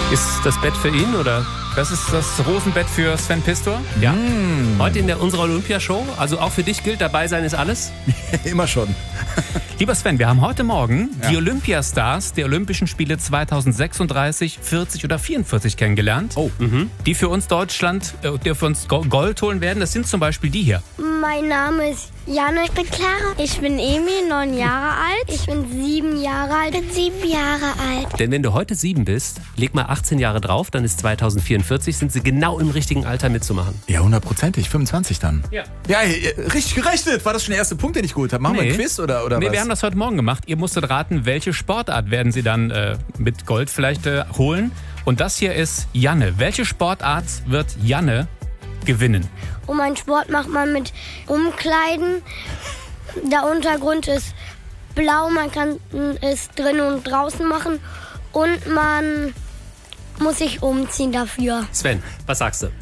Ist das Bett für ihn oder? Das ist das Rosenbett für Sven Pistor? Ja. Heute in unserer Olympiashow. Also auch für dich gilt, dabei sein ist alles. Immer schon. Lieber Sven, wir haben heute Morgen die Olympiastars der Olympischen Spiele 2036, 40 oder 44 kennengelernt. Oh. Die für uns die für uns Gold holen werden. Das sind zum Beispiel die hier. Mein Name ist Jana, ich bin Clara. Ich bin Emil, 9 Jahre alt. Ich bin 7 Jahre alt. Ich bin 7 Jahre alt. Denn wenn du heute 7 bist, leg mal 18 Jahre drauf, dann ist 2044, sind sie genau im richtigen Alter mitzumachen. Ja, 100%. 25 dann. Ja. Ja, richtig gerechnet. War das schon der erste Punkt, den ich geholt habe? Machen wir ein Quiz oder Nee, was? wir haben das heute Morgen gemacht. Ihr musstet raten, welche Sportart werden sie dann mit Gold vielleicht holen. Und das hier ist Janne. Welche Sportart wird Janne gewinnen? Und mein Sport macht man mit Umkleiden. Der Untergrund ist blau, man kann es drinnen und draußen machen. Und man muss sich umziehen dafür. Sven, was sagst du?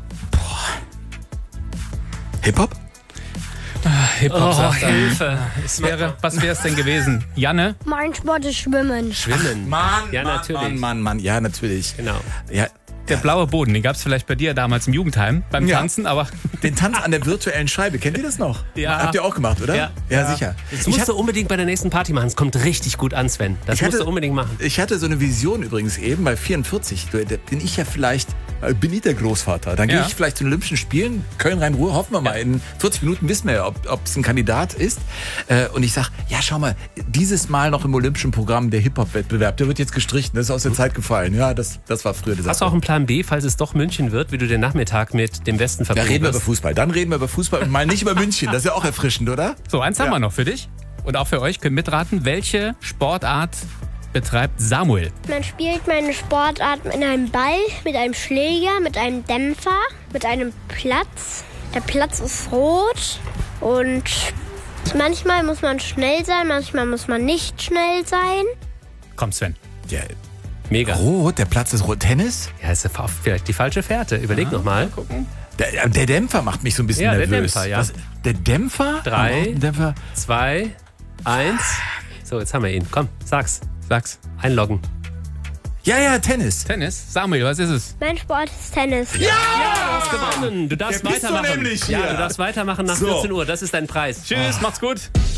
Hip-Hop? Hip-Hop sagt er. Hilfe. Was wäre es denn gewesen? Janne? Mein Sport ist Schwimmen. Schwimmen. Ja, natürlich. Mann. Ja, natürlich. Genau. Ja, Der blaue Boden, den gab es vielleicht bei dir damals im Jugendheim beim Ja. Tanzen, aber den Tanz an der virtuellen Scheibe, kennt ihr das noch? Ja. Habt ihr auch gemacht, oder? Ja. Ja, sicher. Das musst du unbedingt bei der nächsten Party machen. Es kommt richtig gut an, Sven. Das musst du unbedingt machen. Ich hatte so eine Vision übrigens eben bei 44. Bin ich ja vielleicht, bin ich der Großvater. Dann gehe ich vielleicht zu den Olympischen Spielen, Köln-Rhein-Ruhr, hoffen wir mal. In 40 Minuten wissen wir ja, ob es ein Kandidat ist. Und ich sag, ja, schau mal, dieses Mal noch im Olympischen Programm der Hip-Hop-Wettbewerb, der wird jetzt gestrichen, das ist aus der Zeit gefallen. Ja, das war früher die Sache. Hast du auch einen Plan B, falls es doch München wird, wie du den Nachmittag mit dem Westen Da verbringen reden wir über wirst? Fußball. Dann reden wir über Fußball und mal nicht über München. Das ist ja auch erfrischend, oder? so, eins haben wir noch für dich. Und auch für euch, könnt mitraten, welche Sportart betreibt Samuel? Man spielt meine Sportart mit einem Ball, mit einem Schläger, mit einem Dämpfer, mit einem Platz. Der Platz ist rot und manchmal muss man schnell sein, manchmal muss man nicht schnell sein. Komm, Sven. Ja, Mega. rot, der Platz ist rot. Tennis? Ja, ist vielleicht die falsche Fährte. Überleg nochmal. Der Dämpfer macht mich so ein bisschen Ja, der nervös. Dämpfer, ja. Was, der Dämpfer? 3, Dämpfer. 2, 1. So, jetzt haben wir ihn. Komm, sag's. Einloggen. Ja, Tennis. Tennis? Samuel, was ist es? Mein Sport ist Tennis. Ja, du hast gewonnen. Du darfst Der bist du weitermachen. nämlich hier. Ja, du darfst weitermachen nach So. 14 Uhr. Das ist dein Preis. Tschüss, macht's gut.